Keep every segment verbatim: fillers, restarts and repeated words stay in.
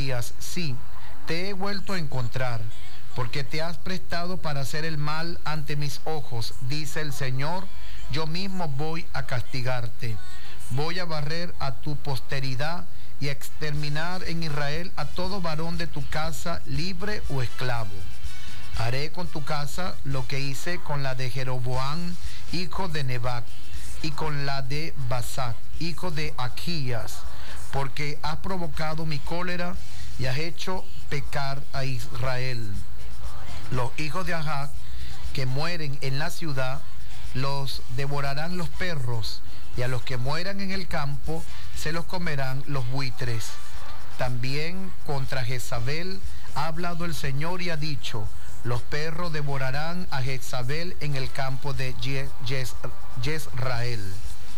Elías: sí, te he vuelto a encontrar, porque te has prestado para hacer el mal ante mis ojos, dice el Señor. Yo mismo voy a castigarte. Voy a barrer a tu posteridad y a exterminar en Israel a todo varón de tu casa, libre o esclavo. Haré con tu casa lo que hice con la de Jeroboam, hijo de Nebat, y con la de Basac, hijo de Achías, porque has provocado mi cólera y has hecho pecar a Israel. Los hijos de Ahab que mueren en la ciudad los devorarán los perros, y a los que mueran en el campo se los comerán los buitres. También contra Jezabel ha hablado el Señor y ha dicho: los perros devorarán a Jezabel en el campo de Jezreel.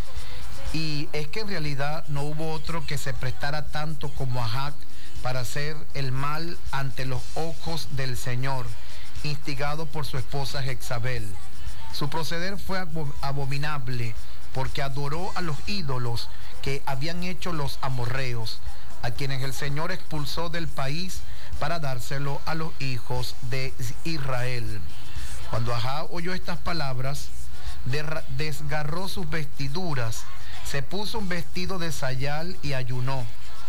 Y es que en realidad no hubo otro que se prestara tanto como Ahab para hacer el mal ante los ojos del Señor, instigado por su esposa Jezabel. Su proceder fue abominable, porque adoró a los ídolos que habían hecho los amorreos, a quienes el Señor expulsó del país para dárselo a los hijos de Israel. Cuando Ahab oyó estas palabras, desgarró sus vestiduras, se puso un vestido de sayal y ayunó.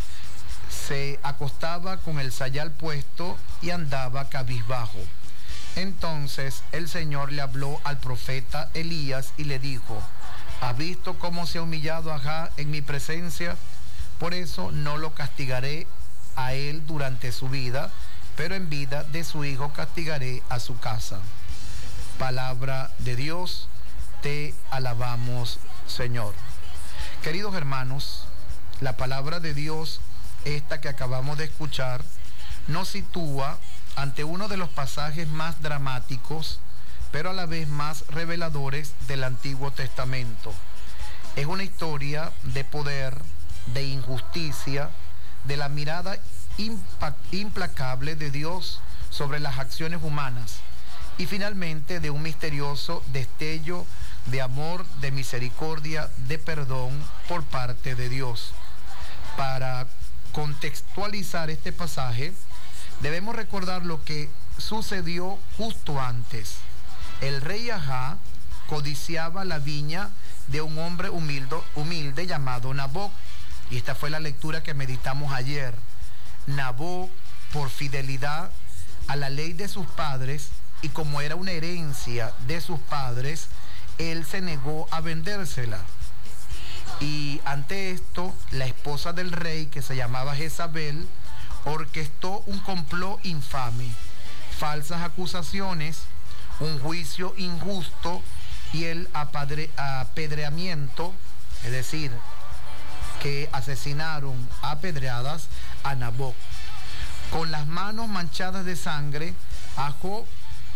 Se acostaba con el sayal puesto y andaba cabizbajo. Entonces el Señor le habló al profeta Elías y le dijo: ¿has visto cómo se ha humillado Ahab en mi presencia? Por eso no lo castigaré a él durante su vida, pero en vida de su hijo castigaré a su casa. Palabra de Dios, te alabamos, Señor. Queridos hermanos, la palabra de Dios, esta que acabamos de escuchar, nos sitúa ante uno de los pasajes más dramáticos, pero a la vez más reveladores del Antiguo Testamento. Es una historia de poder, de injusticia, de la mirada implacable de Dios sobre las acciones humanas y finalmente de un misterioso destello de amor, de misericordia, de perdón por parte de Dios. Para contextualizar este pasaje, debemos recordar lo que sucedió justo antes. El rey Ahab codiciaba la viña de un hombre humilde, humilde llamado Naboc, y esta fue la lectura que meditamos ayer. Naboc, por fidelidad a la ley de sus padres y como era una herencia de sus padres, él se negó a vendérsela. Y ante esto, la esposa del rey, que se llamaba Jezabel, orquestó un complot infame, falsas acusaciones, un juicio injusto y el apadre, apedreamiento, es decir, que asesinaron a pedradas a Naboc. Con las manos manchadas de sangre, Ahab,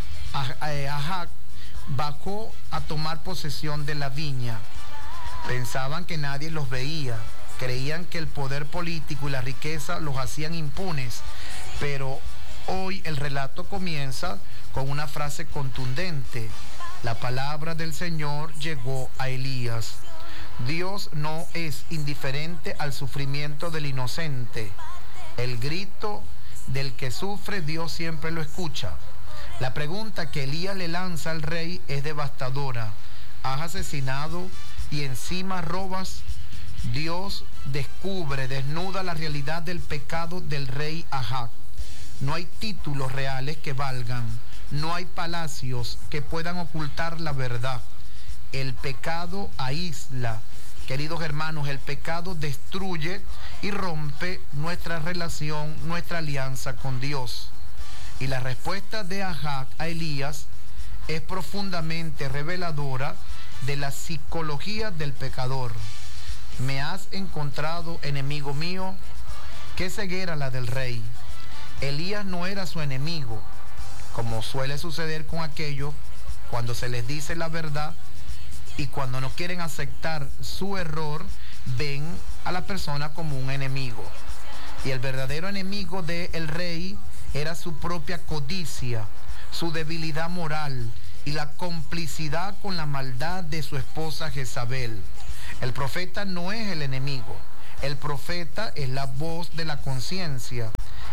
Ahab bajó a tomar posesión de la viña. Pensaban que nadie los veía, creían que el poder político y la riqueza los hacían impunes, pero hoy el relato comienza con una frase contundente. La palabra del Señor llegó a Elías. Dios no es indiferente al sufrimiento del inocente. El grito del que sufre, Dios siempre lo escucha. La pregunta que Elías le lanza al rey es devastadora. ¿Has asesinado y encima robas? Dios descubre, desnuda la realidad del pecado del rey Ahab. No hay títulos reales que valgan, no hay palacios que puedan ocultar la verdad. El pecado aísla. Queridos hermanos, el pecado destruye y rompe nuestra relación, nuestra alianza con Dios. Y la respuesta de Ahab a Elías es profundamente reveladora de la psicología del pecador. ¿Me has encontrado, enemigo mío? Qué ceguera la del rey. Elías no era su enemigo, como suele suceder con aquellos cuando se les dice la verdad y cuando no quieren aceptar su error, ven a la persona como un enemigo. Y el verdadero enemigo del rey era su propia codicia, su debilidad moral y la complicidad con la maldad de su esposa Jezabel. El profeta no es el enemigo, el profeta es la voz de la conciencia,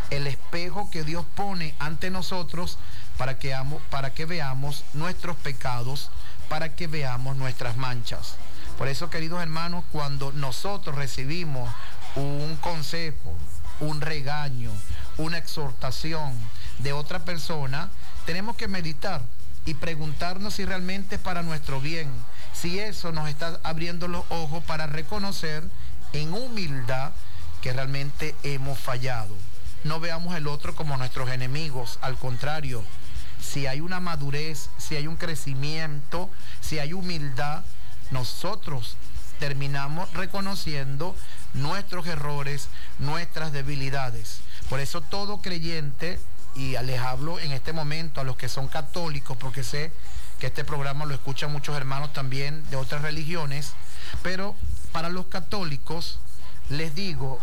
el espejo que Dios pone ante nosotros para que, para que veamos nuestros pecados, para que veamos nuestras manchas. Por eso, queridos hermanos, cuando nosotros recibimos un consejo, un regaño, una exhortación de otra persona, tenemos que meditar y preguntarnos si realmente es para nuestro bien, si eso nos está abriendo los ojos para reconocer en humildad que realmente hemos fallado. No veamos el otro como nuestros enemigos, al contrario, si hay una madurez, si hay un crecimiento, si hay humildad, nosotros terminamos reconociendo nuestros errores, nuestras debilidades. Por eso todo creyente, y les hablo en este momento a los que son católicos, porque sé que este programa lo escuchan muchos hermanos también de otras religiones, pero para los católicos les digo,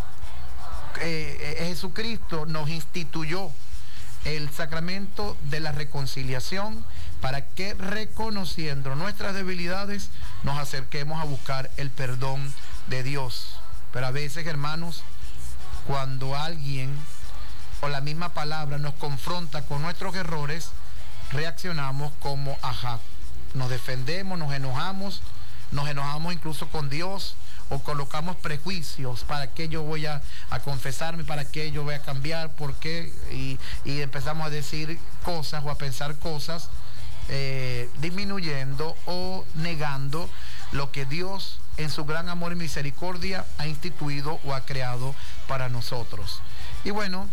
eh, Jesucristo nos instituyó el sacramento de la reconciliación para que, reconociendo nuestras debilidades, nos acerquemos a buscar el perdón de Dios. Pero a veces, hermanos, cuando alguien o la misma palabra nos confronta con nuestros errores, reaccionamos como Ahab. Nos defendemos, nos enojamos, nos enojamos incluso con Dios, o colocamos prejuicios, ¿para qué yo voy a, a confesarme? ¿Para qué yo voy a cambiar? ¿Por qué? Y, y empezamos a decir cosas o a pensar cosas eh, disminuyendo o negando lo que Dios en su gran amor y misericordia ha instituido o ha creado para nosotros. Y bueno,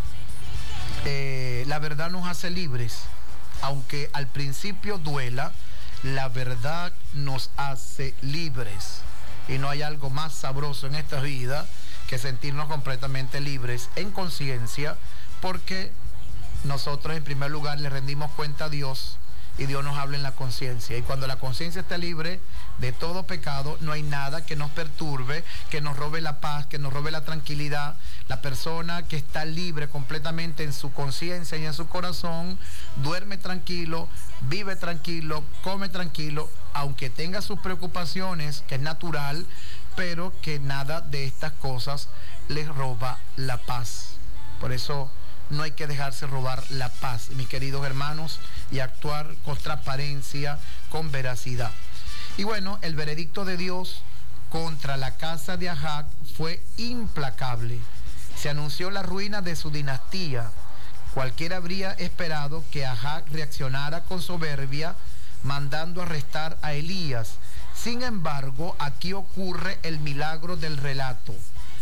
eh, la verdad nos hace libres, aunque al principio duela, la verdad nos hace libres. Y no hay algo más sabroso en esta vida que sentirnos completamente libres en conciencia, porque nosotros en primer lugar le rendimos cuenta a Dios y Dios nos habla en la conciencia. Y cuando la conciencia está libre de todo pecado, no hay nada que nos perturbe, que nos robe la paz, que nos robe la tranquilidad. La persona que está libre completamente en su conciencia y en su corazón, duerme tranquilo, vive tranquilo, come tranquilo, aunque tenga sus preocupaciones, que es natural, pero que nada de estas cosas les roba la paz. Por eso no hay que dejarse robar la paz, mis queridos hermanos, y actuar con transparencia, con veracidad. Y bueno, el veredicto de Dios contra la casa de Ahab fue implacable. Se anunció la ruina de su dinastía. Cualquiera habría esperado que Ahab reaccionara con soberbia, mandando arrestar a Elías. Sin embargo, aquí ocurre el milagro del relato.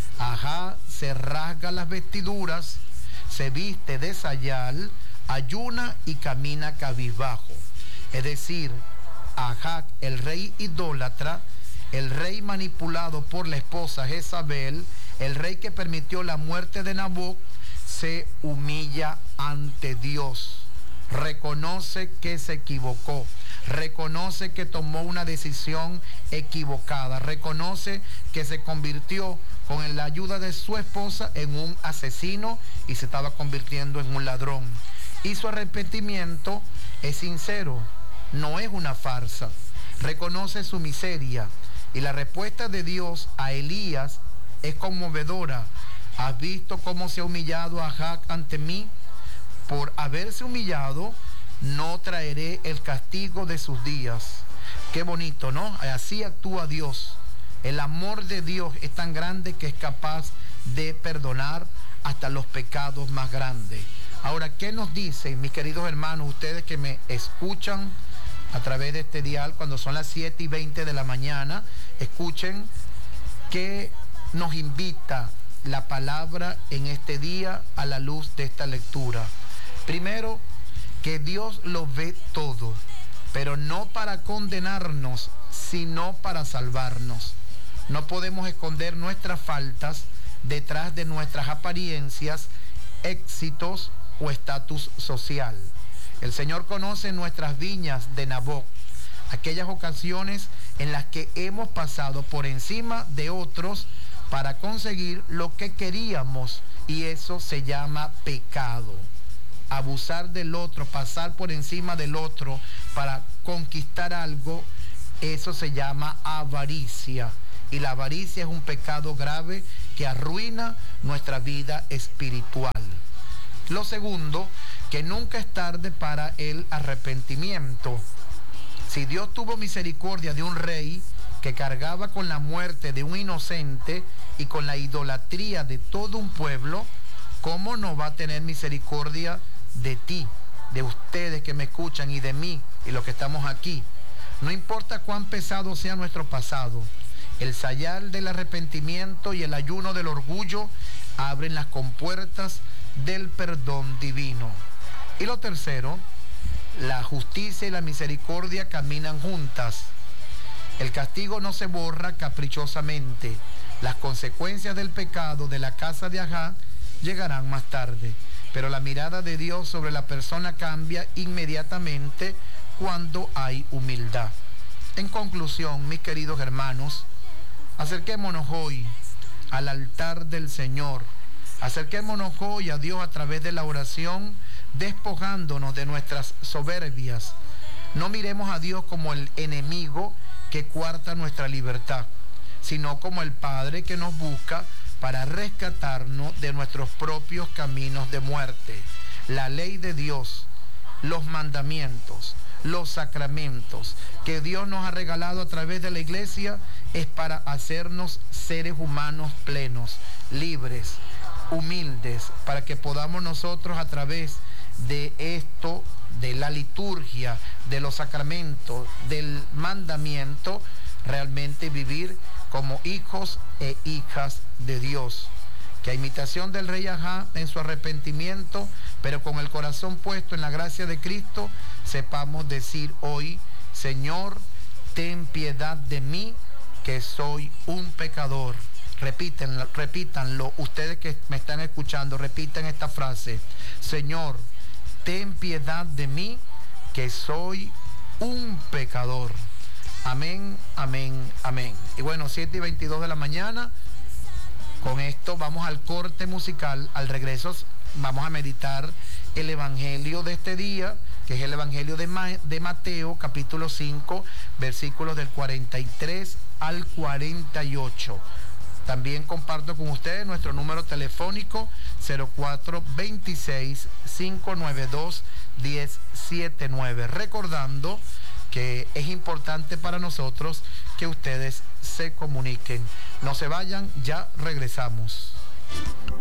Ahab se rasga las vestiduras, se viste de sayal, ayuna y camina cabizbajo. Es decir, Ahab, el rey idólatra, el rey manipulado por la esposa Jezabel, el rey que permitió la muerte de Naboc, se humilla ante Dios. Reconoce que se equivocó, reconoce que tomó una decisión equivocada, reconoce que se convirtió con la ayuda de su esposa en un asesino y se estaba convirtiendo en un ladrón. Y su arrepentimiento es sincero, no es una farsa. Reconoce su miseria y la respuesta de Dios a Elías es conmovedora. ¿Has visto cómo se ha humillado Ahab ante mí? Por haberse humillado, no traeré el castigo de sus días. Qué bonito, ¿no? Así actúa Dios. El amor de Dios es tan grande que es capaz de perdonar hasta los pecados más grandes. Ahora, ¿qué nos dicen, mis queridos hermanos, ustedes que me escuchan a través de este dial cuando son las siete y veinte de la mañana? Escuchen qué nos invita la palabra en este día a la luz de esta lectura. Primero, que Dios lo ve todo, pero no para condenarnos, sino para salvarnos. No podemos esconder nuestras faltas detrás de nuestras apariencias, éxitos o estatus social. El Señor conoce nuestras viñas de Naboc, aquellas ocasiones en las que hemos pasado por encima de otros para conseguir lo que queríamos, y eso se llama pecado. Abusar del otro, pasar por encima del otro para conquistar algo, eso se llama avaricia. y la avaricia es un pecado grave que arruina nuestra vida espiritual. Lo segundo, que nunca es tarde para el arrepentimiento. Si Dios tuvo misericordia de un rey que cargaba con la muerte de un inocente y con la idolatría de todo un pueblo, ¿cómo no va a tener misericordia de ti, de ustedes que me escuchan y de mí y los que estamos aquí? No importa cuán pesado sea nuestro pasado, el sayal del arrepentimiento y el ayuno del orgullo abren las compuertas del perdón divino. Y lo tercero, la justicia y la misericordia caminan juntas. El castigo no se borra caprichosamente. Las consecuencias del pecado de la casa de Ahab llegarán más tarde, pero la mirada de Dios sobre la persona cambia inmediatamente cuando hay humildad. En conclusión, mis queridos hermanos, acerquémonos hoy al altar del Señor. Acerquémonos hoy a Dios a través de la oración, despojándonos de nuestras soberbias. No miremos a Dios como el enemigo que coarta nuestra libertad, sino como el Padre que nos busca para rescatarnos de nuestros propios caminos de muerte. La ley de Dios, los mandamientos, los sacramentos que Dios nos ha regalado a través de la iglesia es para hacernos seres humanos plenos, libres, humildes, para que podamos nosotros a través de esto, de la liturgia, de los sacramentos, del mandamiento, realmente vivir como hijos e hijas de Dios. Que a imitación del rey Ahab en su arrepentimiento, pero con el corazón puesto en la gracia de Cristo, sepamos decir hoy: Señor, ten piedad de mí, que soy un pecador. Repítanlo, repítanlo, ustedes que me están escuchando, repitan esta frase: Señor, ten piedad de mí, que soy un pecador. Amén, amén, amén. Y bueno, siete y veintidós de la mañana. Con esto vamos al corte musical. Al regreso vamos a meditar el evangelio de este día, que es el evangelio de, Ma de Mateo, capítulo cinco, versículos del cuarenta y tres al cuarenta y ocho. También comparto con ustedes nuestro número telefónico cero cuatro veintiséis, cinco nueve dos, diez setenta y nueve. Recordando que es importante para nosotros que ustedes se comuniquen. No se vayan, ya regresamos.